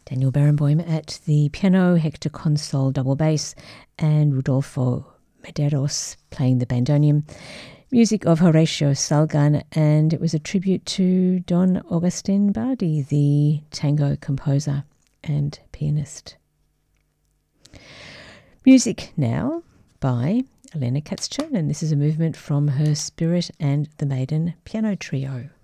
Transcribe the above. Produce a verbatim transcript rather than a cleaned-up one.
Daniel Barenboim at the piano, Hector Consol double bass, and Rodolfo Medeiros playing the bandoneon. Music of Horatio Salgan, and it was a tribute to Don Agustin Bardi, the tango composer and pianist. Music now by Elena Katz-Chernin, and this is a movement from her Spirit and the Maiden piano trio.